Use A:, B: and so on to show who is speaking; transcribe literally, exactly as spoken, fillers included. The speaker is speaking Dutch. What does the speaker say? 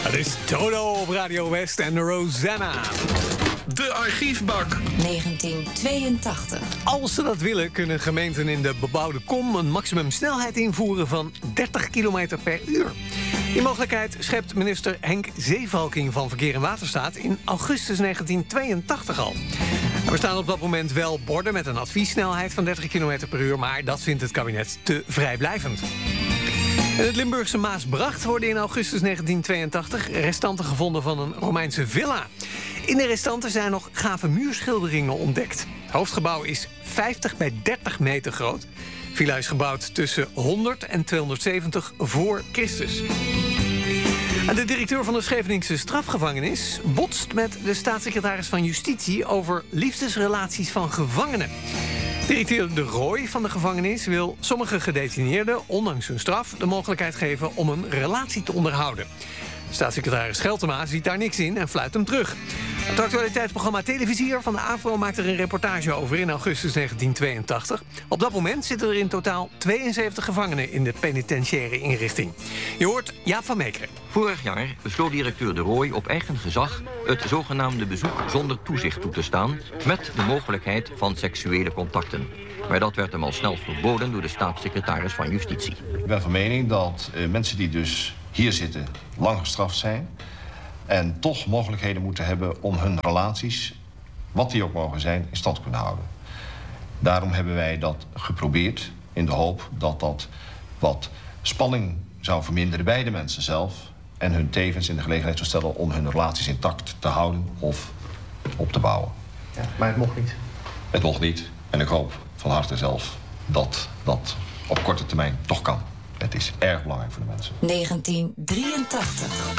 A: Het is Toto op Radio West en Rosanna.
B: De archiefbak.
C: negentien tweeëntachtig.
A: Als ze dat willen, kunnen gemeenten in de bebouwde kom een maximumsnelheid invoeren van dertig kilometer per uur. Die mogelijkheid schept minister Henk Zeevalking van Verkeer en Waterstaat in augustus negentien tweeëntachtig al. Er staan op dat moment wel borden met een adviessnelheid van dertig kilometer per uur, maar dat vindt het kabinet te vrijblijvend. In het Limburgse Maasbracht worden in augustus negentien tweeëntachtig restanten gevonden van een Romeinse villa. In de restanten zijn nog gave muurschilderingen ontdekt. Het hoofdgebouw is vijftig bij dertig meter groot. De villa is gebouwd tussen honderd en tweehonderdzeventig voor Christus. En de directeur van de Scheveningse strafgevangenis botst met de staatssecretaris van Justitie over liefdesrelaties van gevangenen. Directeur De Rooij van de gevangenis wil sommige gedetineerden, ondanks hun straf, de mogelijkheid geven om een relatie te onderhouden. Staatssecretaris Scheltema ziet daar niks in en fluit hem terug. Het actualiteitsprogramma Televisier van de AVRO maakt er een reportage over in augustus negentien tweeëntachtig. Op dat moment zitten er in totaal tweeënzeventig gevangenen in de penitentiaire inrichting. Je hoort Jaap van Meekeren.
D: Vorig jaar besloot directeur De Rooij op eigen gezag het zogenaamde bezoek zonder toezicht toe te staan, met de mogelijkheid van seksuele contacten. Maar dat werd hem al snel verboden door de staatssecretaris van Justitie.
E: Ik ben van mening dat uh, mensen die dus hier zitten lang gestraft zijn en toch mogelijkheden moeten hebben om hun relaties, wat die ook mogen zijn, in stand kunnen houden. Daarom hebben wij dat geprobeerd in de hoop dat dat wat spanning zou verminderen bij de mensen zelf en hun tevens in de gelegenheid zou stellen om hun relaties intact te houden of op te bouwen.
F: Ja, maar het mocht niet.
E: Het mocht niet. En ik hoop van harte zelf dat dat op korte termijn toch kan. Het is erg belangrijk voor de mensen.
C: negentien drieëntachtig.